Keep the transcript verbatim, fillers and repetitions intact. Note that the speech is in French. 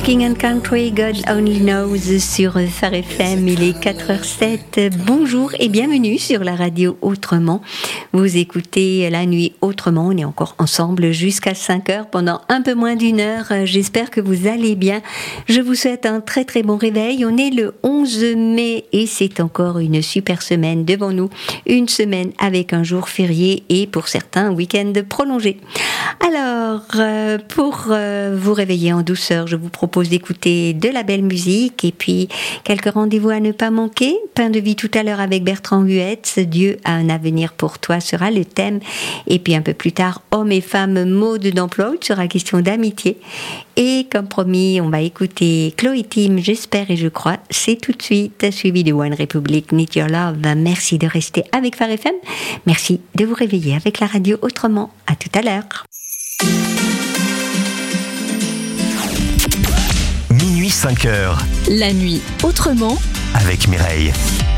King and Country, God Only Knows sur Phare F M, il est quatre heures sept. Bonjour et bienvenue sur la radio Autrement. Vous écoutez La Nuit Autrement, on est encore ensemble jusqu'à cinq heures pendant un peu moins d'une heure. J'espère que vous allez bien. Je vous souhaite un très très bon réveil. On est le onze mai et c'est encore une super semaine devant nous. Une semaine avec un jour férié et pour certains un week-end prolongé. Alors, euh, pour euh, vous réveiller en douceur, je vous propose d'écouter de la belle musique et puis quelques rendez-vous à ne pas manquer. Pain de vie tout à l'heure avec Bertrand Huetz. Dieu a un avenir pour toi sera le thème. Et puis un peu plus tard, hommes et femmes, mode d'emploi, il sera question d'amitié. Et comme promis, on va écouter Chloé Tim, j'espère et je crois. C'est tout de suite, suivi de One Republic, Need Your Love. Merci de rester avec Phare F M. Merci de vous réveiller avec la radio Autrement. À tout à l'heure. Minuit cinq heures. La nuit autrement avec Mireille.